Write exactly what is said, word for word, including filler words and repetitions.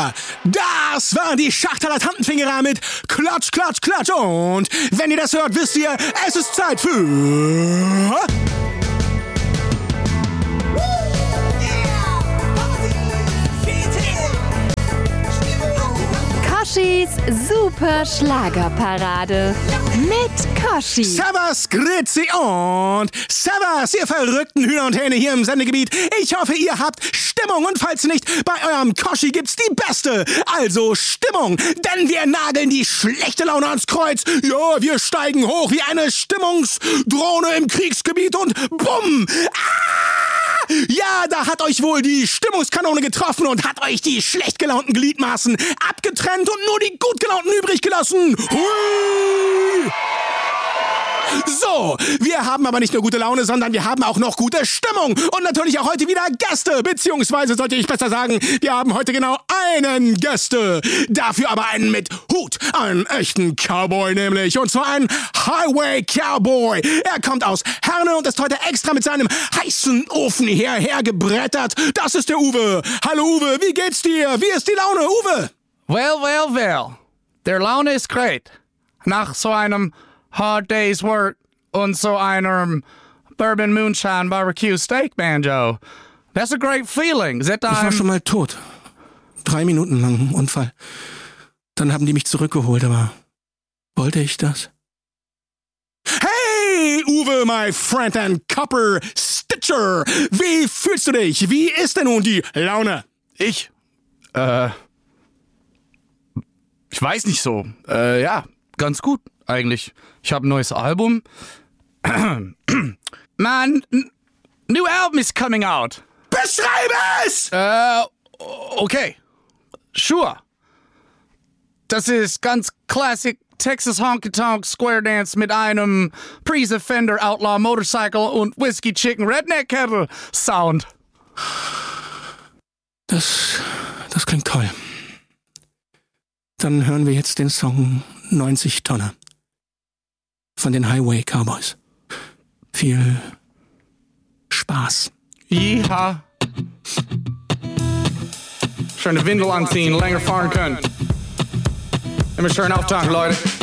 Ja, das waren die Schachtaler Tantenfingerer mit Klatsch, Klatsch, Klatsch. Und wenn ihr das hört, wisst ihr, es ist Zeit für... Koschis Super Schlagerparade mit Koschi. Servus, Grüezi und Servus, ihr verrückten Hühner und Hähne hier im Sendegebiet. Ich hoffe, ihr habt Stimmung und falls nicht, bei eurem Koschi gibt's die beste. Also Stimmung, denn wir nageln die schlechte Laune ans Kreuz. Ja, wir steigen hoch wie eine Stimmungsdrohne im Kriegsgebiet und bumm! Ah! Ja, da hat euch wohl die Stimmungskanone getroffen und hat euch die schlecht gelaunten Gliedmaßen abgetrennt und nur die gut gelaunten übrig gelassen. Hui! So, wir haben aber nicht nur gute Laune, sondern wir haben auch noch gute Stimmung. Und natürlich auch heute wieder Gäste, beziehungsweise sollte ich besser sagen, wir haben heute genau einen Gäste. Dafür aber einen mit Hut, einen echten Cowboy nämlich. Und zwar einen Highway Cowboy. Er kommt aus Herne und ist heute extra mit seinem heißen Ofen hierher gebrettert. Das ist der Uwe. Hallo Uwe, wie geht's dir? Wie ist die Laune, Uwe? Well, well, well. Der Laune ist great. Nach so einem Hard Day's Work und so einem Bourbon Moonshine Barbecue Steak Banjo. That's a great feeling. That Ich war schon mal tot. Drei Minuten lang im Unfall. Dann haben die mich zurückgeholt, aber wollte ich das? Hey, Uwe, my friend and Copper Stitcher. Wie fühlst du dich? Wie ist denn nun die Laune? Ich? Äh. Ich weiß nicht so. Äh, ja, ganz gut eigentlich. Ich habe ein neues Album. Man, n- new album is coming out. Beschreib es! Äh, okay. Sure. Das ist ganz Classic Texas Honky Tonk Square Dance mit einem Priest Fender Outlaw Motorcycle und Whiskey Chicken Redneck Kettle Sound. Das, das klingt toll. Dann hören wir jetzt den Song neunzig Tonner von den Highway Cowboys. Viel Spaß. Ja. Schöne Windel anziehen, länger fahren können. Immer schön auftanken, Leute.